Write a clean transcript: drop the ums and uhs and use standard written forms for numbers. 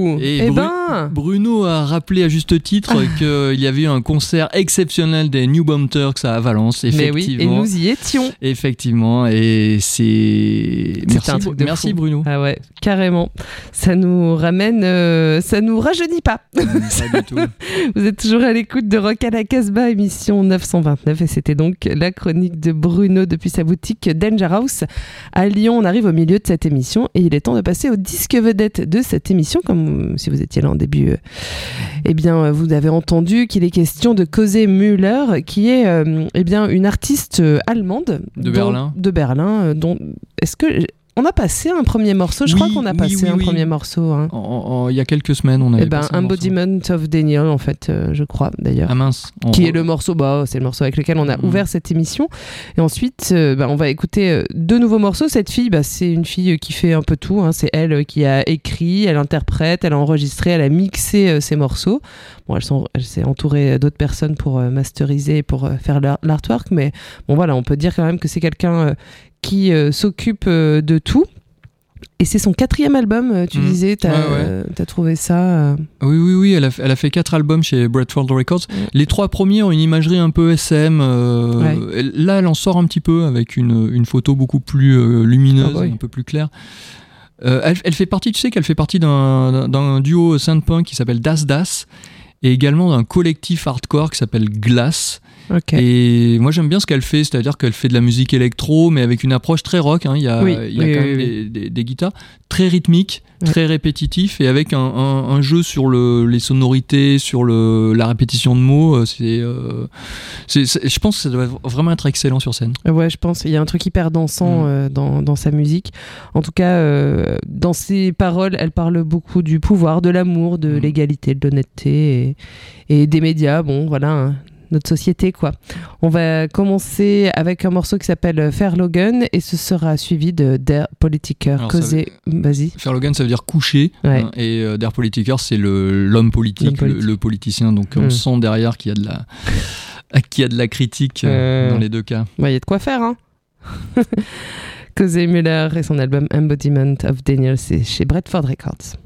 Ouh. Et Bruno a rappelé à juste titre qu'il y avait eu un concert exceptionnel des New Bomb Turks à Valence. Effectivement. Mais oui, et nous y étions. Effectivement, et merci Bruno. Ah ouais, carrément. Ça nous ramène, ça nous rajeunit pas. Pas du tout. Vous êtes toujours à l'écoute de Rock à la Casbah, émission 929, et c'était donc la chronique de Bruno depuis sa boutique Danger House à Lyon. On arrive au milieu de cette émission et il est temps de passer au disque vedette de cette émission. Comme si vous étiez là en début, eh bien vous avez entendu qu'il est question de Cosey Müller, qui est eh bien une artiste allemande de Berlin. Dont est-ce que on a passé un premier morceau? Je crois qu'on a passé un premier morceau. Hein. Il y a quelques semaines, on avait passé un Embodiment of Daniel, en fait, je crois, d'ailleurs. Ah mince. Qui est le morceau, c'est le morceau avec lequel on a ouvert cette émission. Et ensuite, on va écouter deux nouveaux morceaux. Cette fille, c'est une fille qui fait un peu tout. Hein. C'est elle qui a écrit, elle interprète, elle a enregistré, elle a mixé ses morceaux. Bon, elle s'est entourée d'autres personnes pour masteriser, pour faire l'artwork. Mais bon, voilà, on peut dire quand même que c'est quelqu'un qui s'occupe de tout. Et c'est son 4e album, tu disais, t'as trouvé ça Oui, elle a fait 4 albums chez Bradford Records. Les 3 premiers ont une imagerie un peu SM. Là, elle en sort un petit peu avec une photo beaucoup plus lumineuse, un peu plus claire. Elle fait partie, tu sais qu'elle fait partie d'un duo synth-punk qui s'appelle Das Das, et également d'un collectif hardcore qui s'appelle Glass. Okay. Et moi j'aime bien ce qu'elle fait, c'est-à-dire qu'elle fait de la musique électro mais avec une approche très rock, hein. Il y a quand même des guitares très rythmiques, très répétitifs, et avec un jeu sur les sonorités, sur la répétition de mots. Je pense que ça doit vraiment être excellent sur scène. Ouais, je pense, il y a un truc hyper dansant dans sa musique. En tout cas, dans ses paroles, elle parle beaucoup du pouvoir, de l'amour, de l'égalité, de l'honnêteté et des médias. Bon, voilà, hein. Notre société, quoi. On va commencer avec un morceau qui s'appelle Verlogen et ce sera suivi de Der Politiker. Vas-y. Verlogen, ça veut dire coucher, hein, et Der Politiker, c'est l'homme politique, le politicien. Donc on sent derrière qu'il y a de la critique dans les deux cas. Il y a de quoi faire, hein. Cosey Müller et son album Embodiment of Daniel, c'est chez Bradford Records.